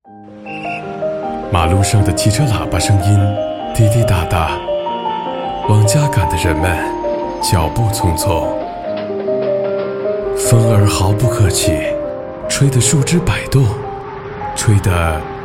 马路上的汽车喇叭声音滴滴答答，往家赶的人们脚步匆匆。风儿毫不客气，吹得树枝摆动，吹得